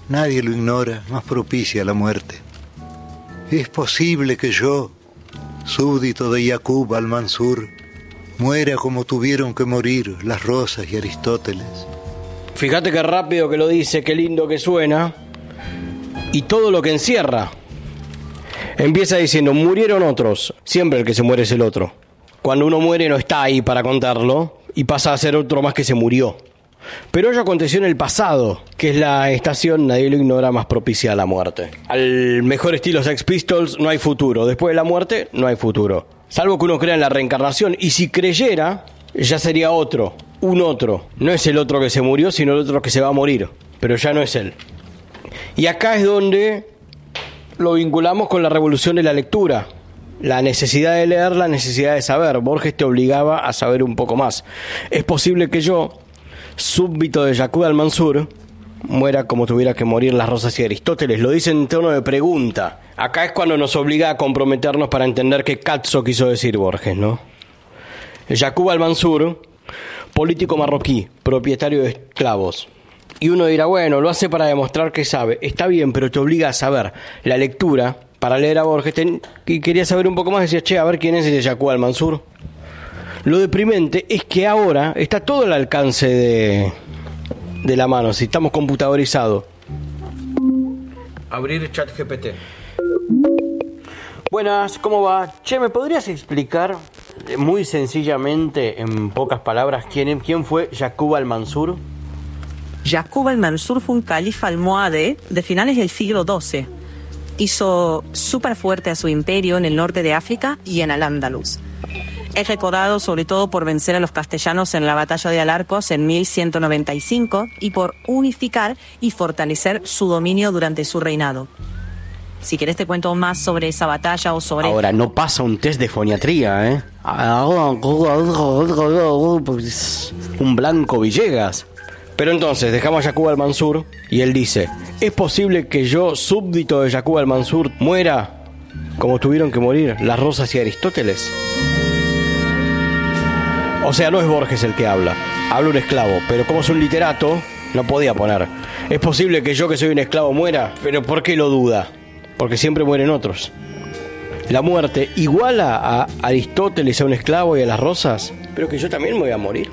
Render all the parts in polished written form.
nadie lo ignora, más propicia a la muerte. Es posible que yo, súbdito de Yaqub al-Mansur, muera como tuvieron que morir las Rosas y Aristóteles. Fíjate qué rápido que lo dice, qué lindo que suena, y todo lo que encierra. Empieza diciendo, murieron otros, siempre el que se muere es el otro. Cuando uno muere no está ahí para contarlo, y pasa a ser otro más que se murió. Pero ello aconteció en el pasado, que es la estación, nadie lo ignora, más propicia a la muerte. Al mejor estilo Sex Pistols, no hay futuro. Después de la muerte, no hay futuro. Salvo que uno crea en la reencarnación. Y si creyera, ya sería otro. Un otro. No es el otro que se murió, sino el otro que se va a morir. Pero ya no es él. Y acá es donde lo vinculamos con la revolución de la lectura. La necesidad de leer, la necesidad de saber. Borges te obligaba a saber un poco más. Es posible que yo, súbdito de Yaqub al-Mansur, muera como tuviera que morir las Rosas y Aristóteles. Lo dice en tono de pregunta. Acá es cuando nos obliga a comprometernos para entender qué cazzo quiso decir Borges, ¿no? Yaqub al-Mansur, político marroquí, propietario de esclavos. Y uno dirá, bueno, lo hace para demostrar que sabe. Está bien, pero te obliga a saber. La lectura, para leer a Borges, y quería saber un poco más, decía, che, a ver quién es ese Yaqub al-Mansur. Lo deprimente es que ahora está todo al alcance de la mano, si estamos computadorizados. Abrir ChatGPT. Buenas, ¿cómo va? Che, ¿me podrías explicar muy sencillamente, en pocas palabras, quién fue Yaqub al-Mansur? Yaqub al-Mansur fue un califa almohade de finales del siglo XII. Hizo súper fuerte a su imperio en el norte de África y en Al-Ándalus. Es recordado sobre todo por vencer a los castellanos en la batalla de Alarcos en 1195 y por unificar y fortalecer su dominio durante su reinado. Si querés te cuento más sobre esa batalla o sobre... Ahora, no pasa un test de foniatría, ¿eh? Un blanco Villegas. Pero entonces, dejamos a Yaqub al-Mansur y él dice, ¿es posible que yo, súbdito de Yaqub al-Mansur, muera como tuvieron que morir las Rosas y Aristóteles? O sea, no es Borges el que habla un esclavo, pero como es un literato, no podía poner. ¿Es posible que yo, que soy un esclavo, muera? ¿Pero por qué lo duda? Porque siempre mueren otros. La muerte iguala a Aristóteles, a un esclavo y a las Rosas, pero que yo también me voy a morir.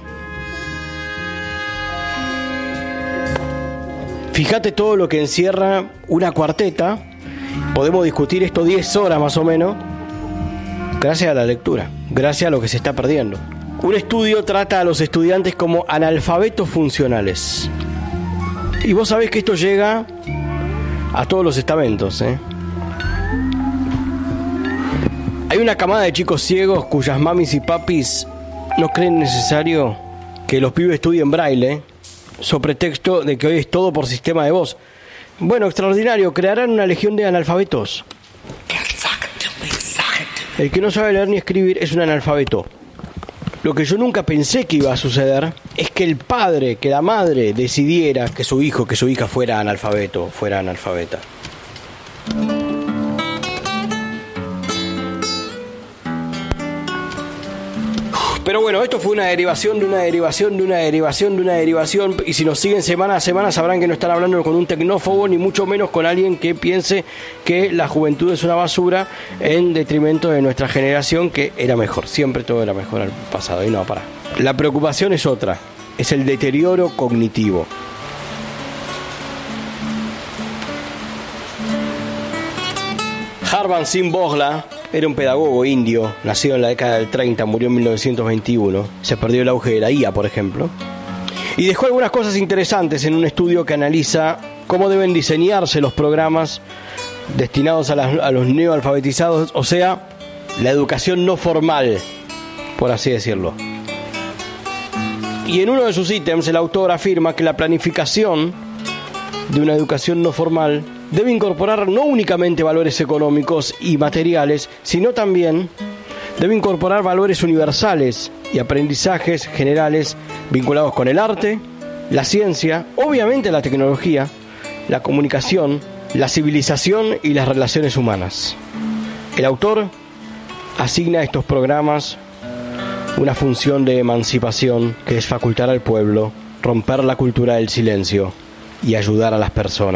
Fíjate todo lo que encierra una cuarteta. Podemos discutir esto 10 horas más o menos, gracias a la lectura, gracias a lo que se está perdiendo. Un estudio trata a los estudiantes como analfabetos funcionales. Y vos sabés que esto llega a todos los estamentos, ¿eh? Hay una camada de chicos ciegos cuyas mamis y papis no creen necesario que los pibes estudien braille, sobre pretexto de que hoy es todo por sistema de voz. Bueno, extraordinario, crearán una legión de analfabetos. El que no sabe leer ni escribir es un analfabeto. Lo que yo nunca pensé que iba a suceder es que el padre, que la madre decidiera que su hijo, que su hija fuera analfabeto, fuera analfabeta. Pero bueno, esto fue una derivación de una derivación de una derivación de una derivación. Y si nos siguen semana a semana sabrán que no están hablando con un tecnófobo, ni mucho menos con alguien que piense que la juventud es una basura en detrimento de nuestra generación, que era mejor. Siempre todo era mejor al pasado. Y no, para. La preocupación es otra. Es el deterioro cognitivo. Harvan Singh Bhosla era un pedagogo indio, nacido en la década del 30, murió en 1921. Se perdió el auge de la IA, por ejemplo. Y dejó algunas cosas interesantes en un estudio que analiza cómo deben diseñarse los programas destinados a los neoalfabetizados, o sea, la educación no formal, por así decirlo. Y en uno de sus ítems, el autor afirma que la planificación de una educación no formal debe incorporar no únicamente valores económicos y materiales, sino también debe incorporar valores universales y aprendizajes generales vinculados con el arte, la ciencia, obviamente la tecnología, la comunicación, la civilización y las relaciones humanas. El autor asigna a estos programas una función de emancipación, que es facultar al pueblo, romper la cultura del silencio y ayudar a las personas.